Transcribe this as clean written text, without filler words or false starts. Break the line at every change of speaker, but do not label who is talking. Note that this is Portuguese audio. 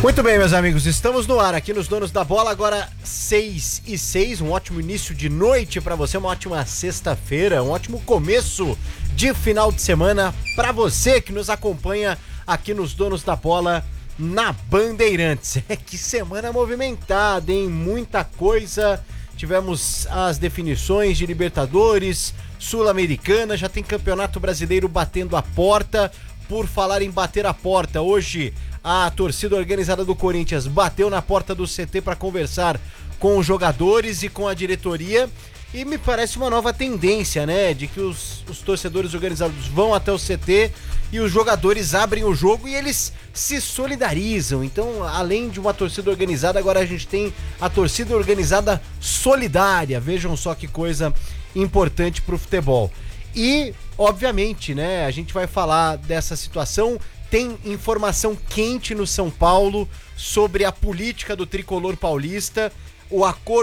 Muito bem, meus amigos, estamos no ar aqui nos Donos da Bola, agora 6h06, um ótimo início de noite pra você, uma ótima sexta-feira, um ótimo começo de final de semana pra você que nos acompanha aqui nos Donos da Bola na Bandeirantes. Que semana movimentada, hein? Muita coisa, tivemos as definições de Libertadores, Sul-Americana, já tem Campeonato Brasileiro batendo a porta. Por falar em bater a porta, hoje a torcida organizada do Corinthians bateu na porta do CT para conversar com os jogadores e com a diretoria, e me parece uma nova tendência, né, de que os torcedores organizados vão até o CT e os jogadores abrem o jogo e eles se solidarizam. Então, além de uma torcida organizada, agora a gente tem a torcida organizada solidária. Vejam só que coisa importante pro futebol. E, obviamente, né, a gente vai falar dessa situação. Tem informação quente no São Paulo sobre a política do tricolor paulista, o acordo